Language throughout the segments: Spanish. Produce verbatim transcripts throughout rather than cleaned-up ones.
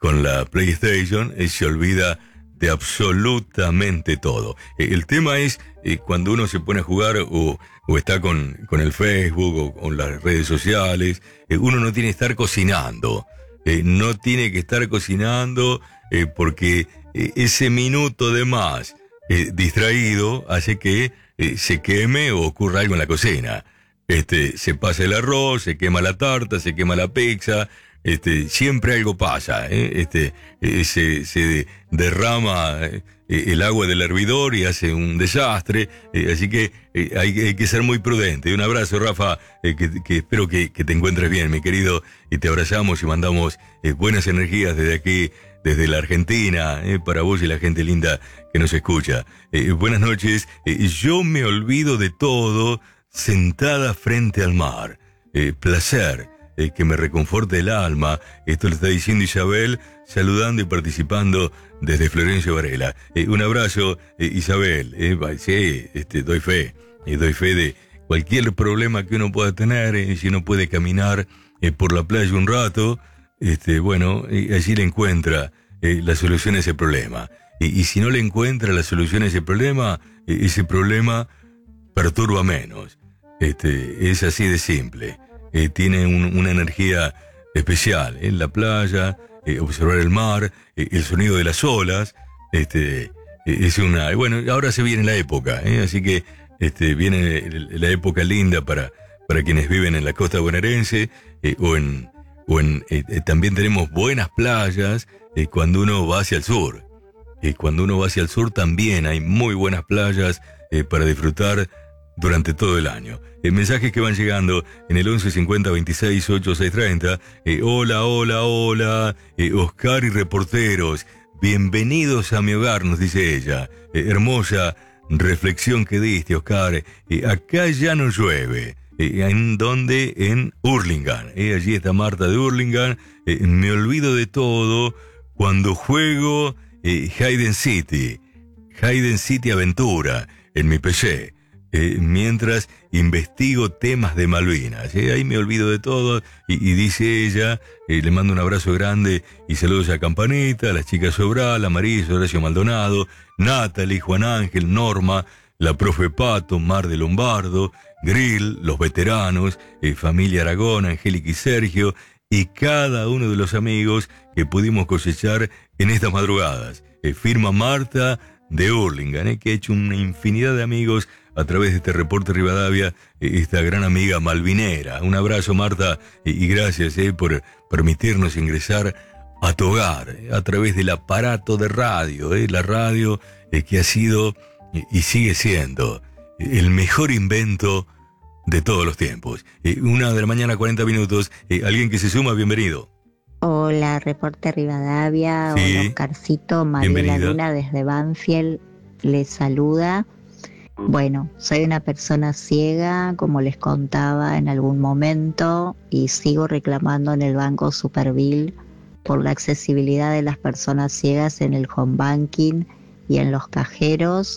con la PlayStation, eh, se olvida de absolutamente todo. Eh, el tema es eh, cuando uno se pone a jugar o, o está con, con el Facebook o con las redes sociales, eh, uno no tiene que estar cocinando. Eh, no tiene que estar cocinando eh, porque eh, ese minuto de más eh, distraído hace que eh, se queme o ocurra algo en la cocina. Este, se pasa el arroz, se quema la tarta, se quema la pizza, este, siempre algo pasa, ¿eh? este, eh, se, se derrama eh, el agua del hervidor y hace un desastre, eh, así que eh, hay, hay que ser muy prudente. Un abrazo, Rafa, eh, que, que espero que, que te encuentres bien, mi querido, y te abrazamos y mandamos eh, buenas energías desde aquí, desde la Argentina, eh, para vos y la gente linda que nos escucha. Eh, buenas noches. Eh, yo me olvido de todo sentada frente al mar. Eh, placer, eh, que me reconforte el alma. Esto lo está diciendo Isabel, saludando y participando desde Florencio Varela. Eh, un abrazo, eh, Isabel. Eh, sí, este, doy fe. Eh, doy fe de cualquier problema que uno pueda tener. Eh, si uno puede caminar eh, por la playa un rato, este, bueno, eh, allí le encuentra eh, la solución a ese problema. Eh, y si no le encuentra la solución a ese problema, eh, ese problema perturba menos. Este, es así de simple. Eh, tiene un, una energía especial. En la playa, eh, observar el mar, eh, el sonido de las olas. Este, eh, es una. Bueno, ahora se viene la época, eh, así que este, viene la época linda para, para quienes viven en la costa bonaerense eh, o en. O en eh, eh, también tenemos buenas playas eh, cuando uno va hacia el sur. Eh, cuando uno va hacia el sur también hay muy buenas playas eh, para disfrutar durante todo el año. Eh, mensajes que van llegando en el once cincuenta veintiséis ochenta y seis treinta. Eh, hola, hola, hola. Eh, Oscar y reporteros, bienvenidos a mi hogar, nos dice ella. Eh, hermosa reflexión que diste, Oscar. Eh, acá ya no llueve. Eh, ¿En dónde? En Hurlingham. Eh, allí está Marta de Hurlingham. Eh, me olvido de todo cuando juego eh, Hayden City. Hayden City Aventura en mi P C. Eh, mientras investigo temas de Malvinas. Eh, ahí me olvido de todo. Y, y dice ella, eh, le mando un abrazo grande y saludos a Campanita, a las chicas Sobral, a Marisa, Horacio Maldonado, Natalie, Juan Ángel, Norma, la profe Pato, Mar de Lombardo, Grill, los veteranos, eh, familia Aragón, Angélica y Sergio, y cada uno de los amigos que pudimos cosechar en estas madrugadas. Eh, firma Marta de Hurlingham, eh, que ha hecho una infinidad de amigos a través de este reporte Rivadavia, eh, esta gran amiga malvinera. Un abrazo, Marta, eh, y gracias eh, por permitirnos ingresar a tu hogar, eh, a través del aparato de radio, eh, la radio eh, que ha sido eh, y sigue siendo eh, el mejor invento de todos los tiempos. Eh, una de la mañana, cuarenta minutos. Eh, alguien que se suma, bienvenido. Hola, reporte Rivadavia. Sí. Hola, Oscarcito. Mariela Luna desde Banfield les saluda. Bueno, soy una persona ciega, como les contaba en algún momento, y sigo reclamando en el Banco Superville por la accesibilidad de las personas ciegas en el home banking y en los cajeros.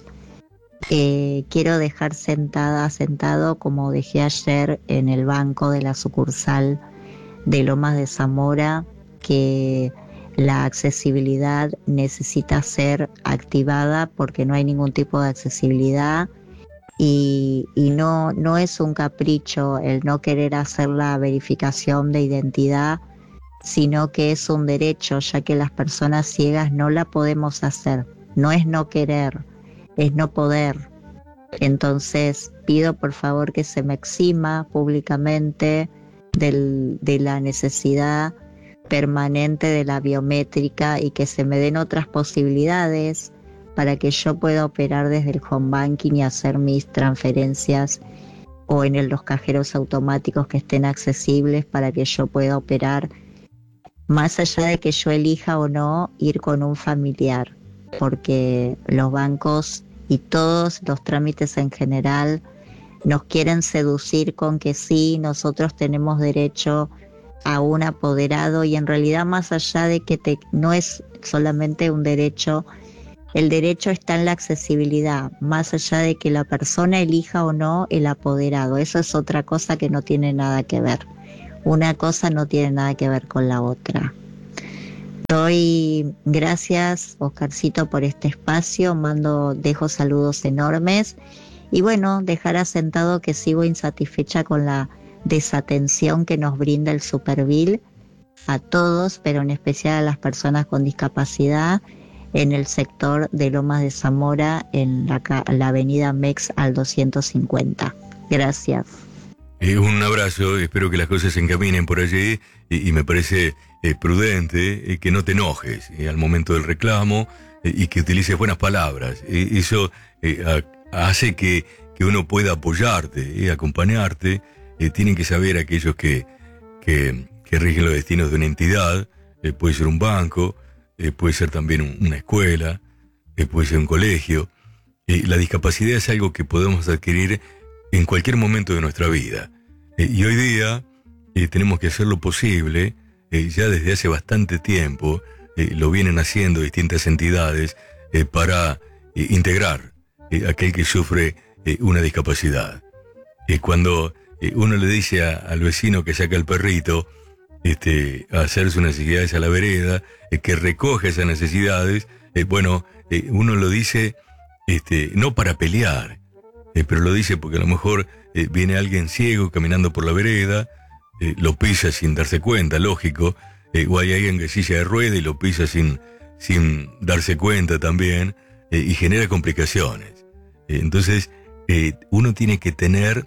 Eh, quiero dejar sentada, sentado como dejé ayer en el banco de la sucursal de Lomas de Zamora, que la accesibilidad necesita ser activada porque no hay ningún tipo de accesibilidad y, y no, no es un capricho el no querer hacer la verificación de identidad, sino que es un derecho, ya que las personas ciegas no la podemos hacer. No es no querer, es no poder. Entonces pido por favor que se me exima públicamente del, de la necesidad permanente de la biométrica y que se me den otras posibilidades para que yo pueda operar desde el home banking y hacer mis transferencias o en el, los cajeros automáticos que estén accesibles para que yo pueda operar, más allá de que yo elija o no ir con un familiar, porque los bancos y todos los trámites en general nos quieren seducir con que sí, nosotros tenemos derecho a un apoderado, y en realidad más allá de que te, no es solamente un derecho, el derecho está en la accesibilidad, más allá de que la persona elija o no el apoderado. Eso es otra cosa que no tiene nada que ver. Una cosa no tiene nada que ver con la otra. Doy gracias, Oscarcito, por este espacio, mando, dejo saludos enormes y bueno, dejar asentado que sigo insatisfecha con la desatención que nos brinda el Supervil a todos, pero en especial a las personas con discapacidad en el sector de Lomas de Zamora, en la, la avenida Mex al doscientos cincuenta. Gracias. Eh, un abrazo, espero que las cosas se encaminen por allí y, y me parece eh, prudente eh, que no te enojes eh, al momento del reclamo eh, y que utilices buenas palabras. Eh, eso eh, a, hace que, que uno pueda apoyarte, eh, acompañarte. Eh, tienen que saber aquellos que, que, que rigen los destinos de una entidad, eh, puede ser un banco, eh, puede ser también un, una escuela, eh, puede ser un colegio. Eh, la discapacidad es algo que podemos adquirir en cualquier momento de nuestra vida. Eh, y hoy día eh, tenemos que hacer lo posible, eh, ya desde hace bastante tiempo, eh, lo vienen haciendo distintas entidades, eh, para eh, integrar eh, aquel que sufre eh, una discapacidad. Eh, cuando eh, uno le dice a, al vecino que saca el perrito este, a hacer sus necesidades a la vereda, eh, que recoge esas necesidades, eh, bueno, eh, uno lo dice este, no para pelear, Eh, pero lo dice porque a lo mejor eh, viene alguien ciego caminando por la vereda, eh, lo pisa sin darse cuenta, lógico, eh, o hay alguien que silla de rueda y lo pisa sin, sin darse cuenta también, eh, y genera complicaciones. Eh, entonces, eh, uno tiene que tener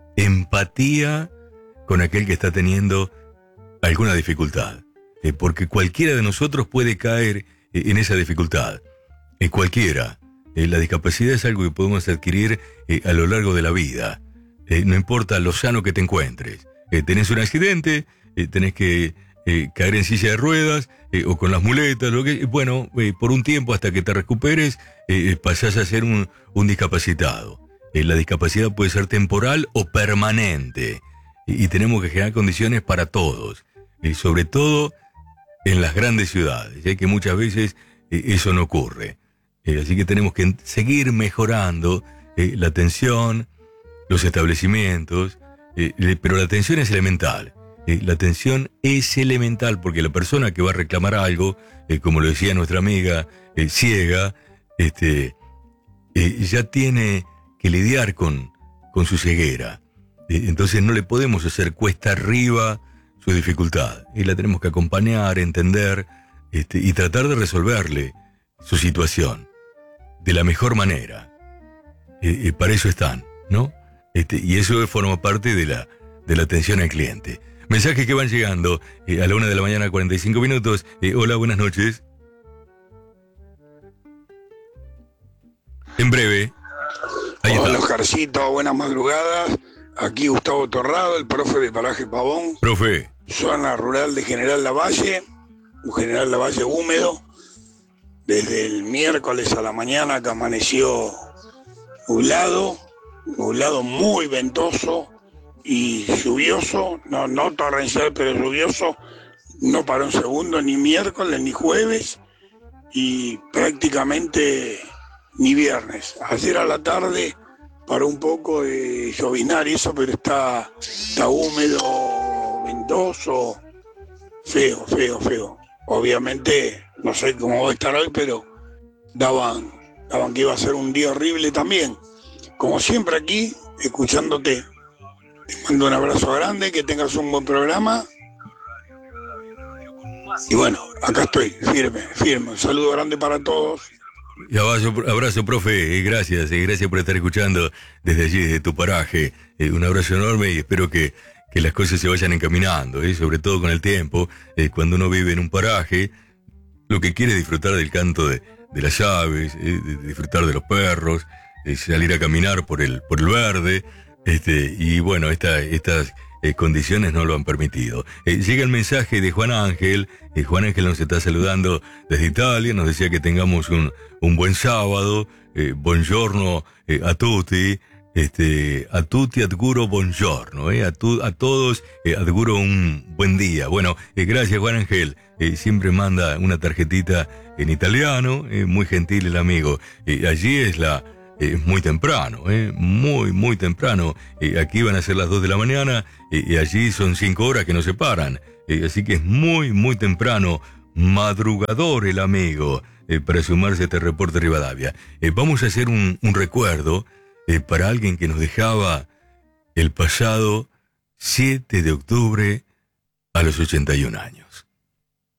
empatía con aquel que está teniendo alguna dificultad, eh, porque cualquiera de nosotros puede caer eh, en esa dificultad, eh, cualquiera. Eh, la discapacidad es algo que podemos adquirir eh, a lo largo de la vida. Eh, no importa lo sano que te encuentres. Eh, tenés un accidente, eh, tenés que eh, caer en silla de ruedas eh, o con las muletas, lo que, bueno, eh, por un tiempo hasta que te recuperes, eh, pasás a ser un, un discapacitado. Eh, la discapacidad puede ser temporal o permanente. Y, y tenemos que generar condiciones para todos. Eh, sobre todo en las grandes ciudades, ya que muchas veces eh, eso no ocurre. Eh, así que tenemos que seguir mejorando eh, la atención, los establecimientos, eh, eh, pero la atención es elemental. Eh, la atención es elemental porque la persona que va a reclamar algo, eh, como lo decía nuestra amiga eh, ciega, este, eh, ya tiene que lidiar con, con su ceguera. Eh, entonces no le podemos hacer cuesta arriba su dificultad. Y la tenemos que acompañar, entender este, y tratar de resolverle su situación de la mejor manera. Eh, eh, para eso están, ¿no? Este, y eso forma parte de la, de la atención al cliente. Mensajes que van llegando eh, a la una de la mañana, cuarenta y cinco minutos. Eh, hola, buenas noches. En breve. Ahí Hola, está. Oscarcito, buenas madrugadas. Aquí Gustavo Torrado, el profe de Paraje Pavón. Profe. Zona rural de General Lavalle, un General Lavalle húmedo. Desde el miércoles a la mañana que amaneció nublado, nublado muy ventoso y lluvioso, no, no torrencial, pero lluvioso, no paró un segundo, ni miércoles ni jueves y prácticamente ni viernes. Ayer a la tarde paró un poco de llovinar y eso, pero está, está húmedo, ventoso, feo, feo, feo. Obviamente, no sé cómo va a estar hoy, pero daban, daban que iba a ser un día horrible también. Como siempre aquí, escuchándote. Te mando un abrazo grande, que tengas un buen programa. Y bueno, acá estoy, firme, firme. Un saludo grande para todos. Y abrazo, abrazo, profe, gracias, gracias por estar escuchando desde allí, desde tu paraje. Eh, un abrazo enorme y espero que, que las cosas se vayan encaminando, eh, sobre todo con el tiempo. Eh, cuando uno vive en un paraje, lo que quiere es disfrutar del canto de, de las aves, eh, de disfrutar de los perros, eh, salir a caminar por el, por el verde, este, y bueno, esta, estas eh, condiciones no lo han permitido. Eh, llega el mensaje de Juan Ángel. Eh, Juan Ángel nos está saludando desde Italia, nos decía que tengamos un, un buen sábado. Eh, buongiorno eh, a tutti, este, a tutti auguro buongiorno, eh, a, tu, a todos eh, auguro un buen día. Bueno, eh, gracias Juan Ángel, eh, siempre manda una tarjetita en italiano, eh, muy gentil el amigo. Eh, allí es la Es eh, muy temprano, eh, muy, muy temprano. Eh, aquí van a ser las dos de la mañana eh, y allí son cinco horas que nos separan. Eh, así que es muy, muy temprano, madrugador el amigo, eh, para sumarse a este reporte Rivadavia. Eh, vamos a hacer un, un recuerdo eh, para alguien que nos dejaba el pasado siete de octubre a los ochenta y un años.